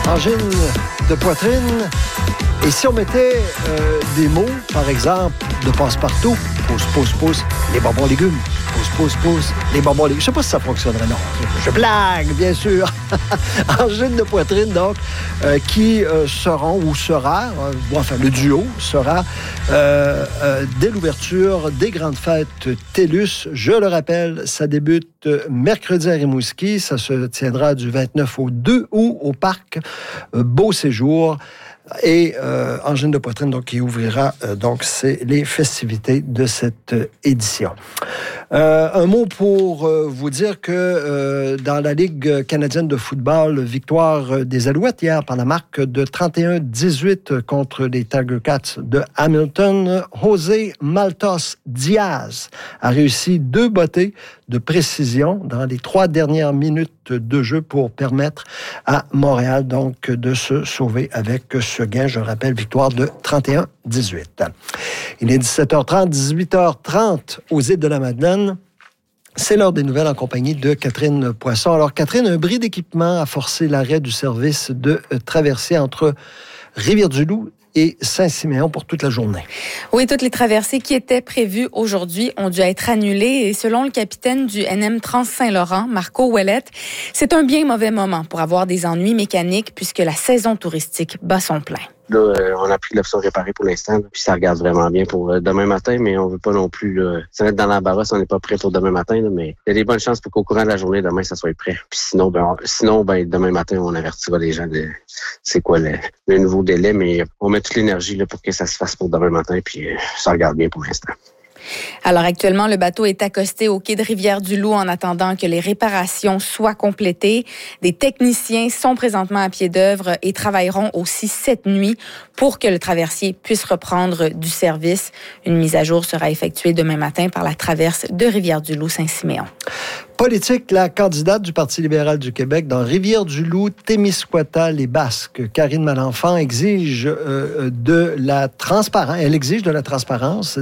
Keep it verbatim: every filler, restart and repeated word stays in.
angine de poitrine. Et si on mettait euh, des mots, par exemple, de passe-partout, pouce, pouce, pouce, les bonbons légumes, pouce, pouce, pouce, les bonbons légumes. Je sais pas si ça fonctionnerait, non. Je blague, bien sûr. Angine de poitrine, donc, euh, qui euh, seront ou sera, euh, enfin, le duo sera euh, euh, dès l'ouverture des grandes fêtes TELUS. Je le rappelle, ça débute mercredi à Rimouski. Ça se tiendra du vingt-neuf au deux août au parc euh, Beau Séjour. Et euh, Angine de poitrine, donc, qui ouvrira euh, donc c'est les festivités de cette euh, édition. Euh, un mot pour euh, vous dire que euh, dans la Ligue canadienne de football, victoire des Alouettes hier par la marque de trente et un à dix-huit contre les Tiger Cats de Hamilton. José Maltos Diaz a réussi deux bottées de précision dans les trois dernières minutes de jeu pour permettre à Montréal donc de se sauver avec ce gain. Je rappelle, victoire de trente et un à dix-huit. Il est dix-sept heures trente, dix-huit heures trente aux îles de la Madeleine. C'est l'heure des nouvelles en compagnie de Catherine Poisson. Alors, Catherine, un bris d'équipement a forcé l'arrêt du service de traversée entre Rivière-du-Loup et Saint-Siméon pour toute la journée. Oui, toutes les traversées qui étaient prévues aujourd'hui ont dû être annulées et selon le capitaine du N M Trans-Saint-Laurent, Marco Ouellette, c'est un bien mauvais moment pour avoir des ennuis mécaniques puisque la saison touristique bat son plein. Là, euh, on a pris l'option réparée pour l'instant, là, puis ça regarde vraiment bien pour euh, demain matin, mais on veut pas non plus euh, se mettre dans l'embarras si on n'est pas prêt pour demain matin, là, mais il y a des bonnes chances pour qu'au courant de la journée, demain, ça soit prêt. Puis sinon, ben, on, sinon, ben demain matin, on avertira les gens de c'est quoi le, le nouveau délai, mais on met toute l'énergie là, pour que ça se fasse pour demain matin, puis euh, ça regarde bien pour l'instant. Alors actuellement, le bateau est accosté au quai de Rivière-du-Loup en attendant que les réparations soient complétées. Des techniciens sont présentement à pied d'œuvre et travailleront aussi cette nuit pour que le traversier puisse reprendre du service. Une mise à jour sera effectuée demain matin par la traverse de Rivière-du-Loup-Saint-Siméon. Politique, la candidate du Parti libéral du Québec dans Rivière-du-Loup, Témiscouata, les Basques, Karine Malenfant, exige euh, de la transparence. Elle exige de la transparence